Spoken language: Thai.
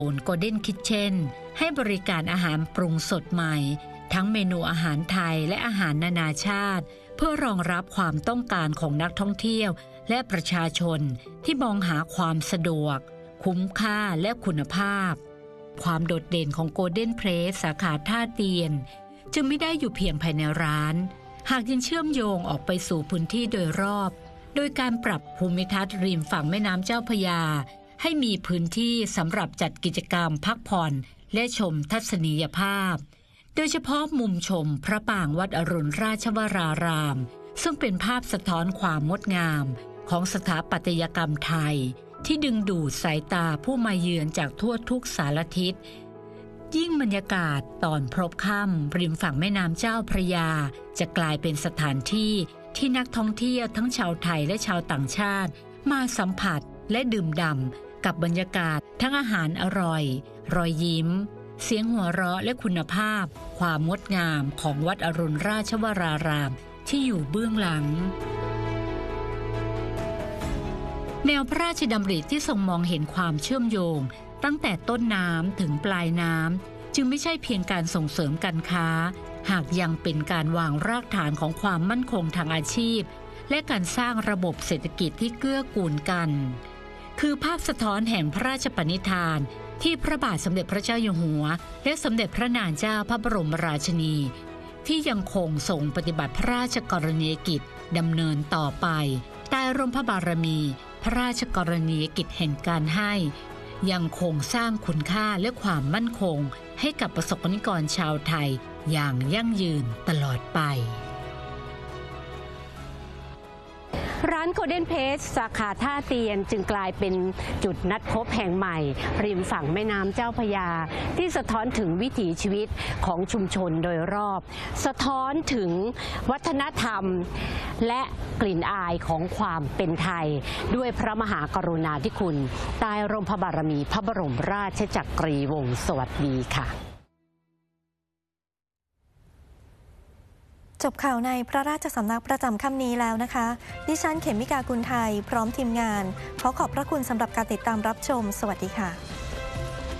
โกลเด้นคิทเช่นให้บริการอาหารปรุงสดใหม่ทั้งเมนูอาหารไทยและอาหารนานาชาติเพื่อรองรับความต้องการของนักท่องเที่ยวและประชาชนที่มองหาความสะดวกคุ้มค่าและคุณภาพความโดดเด่นของโกลเด้นเพลสสาขาท่าเตียนจึงไม่ได้อยู่เพียงภายในร้านหากยังเชื่อมโยงออกไปสู่พื้นที่โดยรอบโดยการปรับภูมิทัศน์ริมฝั่งแม่น้ำเจ้าพระยาให้มีพื้นที่สำหรับจัดกิจกรรมพักผ่อนและชมทัศนียภาพโดยเฉพาะมุมชมพระปางวัดอรุณราชวรารามซึ่งเป็นภาพสะท้อนความงดงามของสถาปัตยกรรมไทยที่ดึงดูดสายตาผู้มาเยือนจากทั่วทุกสารทิศยิ่งบรรยากาศตอนพลบค่ำริมฝั่งแม่น้ำเจ้าพระยาจะกลายเป็นสถานที่ที่นักท่องเที่ยวทั้งชาวไทยและชาวต่างชาติมาสัมผัสและดื่มด่ำกับบรรยากาศทั้งอาหารอร่อยรอยยิ้มเสียงหัวเราะและคุณภาพความงดงามของวัดอรุณราชวรารามที่อยู่เบื้องหลังแนวพระราชดำริที่ทรงมองเห็นความเชื่อมโยงตั้งแต่ต้นน้ำถึงปลายน้ำจึงไม่ใช่เพียงการส่งเสริมการค้าหากยังเป็นการวางรากฐานของความมั่นคงทางอาชีพและการสร้างระบบเศรษฐกิจที่เกื้อกูลกันคือภาพสะท้อนแห่งพระราชปณิธานที่พระบาทสมเด็จพระเจ้าอยู่หัวและสมเด็จพระนางเจ้าพระบรมราชินีที่ยังคงทรงปฏิบัติพระราชกรณียกิจดำเนินต่อไปใต้ร่มพระบารมีพระราชกรณียกิจแห่งการให้ยังคงสร้างคุณค่าและความมั่นคงให้กับประสบนิกรชาวไทยอย่างยั่งยืนตลอดไปร้านโกลเด้นเพลสสาขาท่าเตียนจึงกลายเป็นจุดนัดพบแห่งใหม่ริมฝั่งแม่น้ำเจ้าพระยาที่สะท้อนถึงวิถีชีวิตของชุมชนโดยรอบสะท้อนถึงวัฒนธรรมและกลิ่นอายของความเป็นไทยด้วยพระมหากรุณาธิคุณใต้ร่มพระบารมีพระบรมราชจักรีวงศ์สวัสดีค่ะจบข่าวในพระราชสำนักประจำค่ำนี้แล้วนะคะดิฉันเขมิกากุลไทยพร้อมทีมงานขอขอบพระคุณสำหรับการติดตามรับชมสวัสดีค่ะ